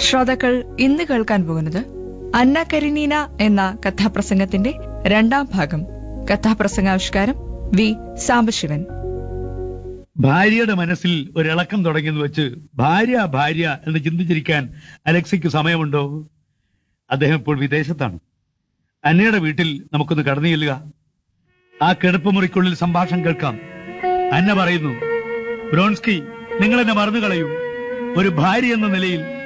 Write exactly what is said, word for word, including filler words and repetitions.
ശ്രോതാക്കൾ ഇന്ന് കേൾക്കാൻ പോകുന്നത് അന്ന കരീനീന എന്ന കഥാപ്രസംഗത്തിന്റെ രണ്ടാം ഭാഗം. കഥാപ്രസംഗാവിഷ്കാരം വി സാംബശിവൻ. ഭാര്യയുടെ മനസ്സിൽ ഒരിളക്കം തുടങ്ങിയെന്ന് വെച്ച് ഭാര്യ ഭാര്യ എന്ന് ചിന്തിച്ചിരിക്കാൻ അലക്സിക്ക് സമയമുണ്ടോ? അദ്ദേഹം ഇപ്പോൾ വിദേശത്താണ്. അന്നയുടെ വീട്ടിൽ നമുക്കൊന്ന് കടന്നു ചെല്ലുക. ആ കിടപ്പുമുറിക്കുള്ളിൽ സംഭാഷണം കേൾക്കാം. അന്ന പറയുന്നു, ബ്രോൺസ്കി, നിങ്ങൾ എന്നെ മറന്നു കളയൂ. ഒരു ഭാര്യ എന്ന നിലയിൽ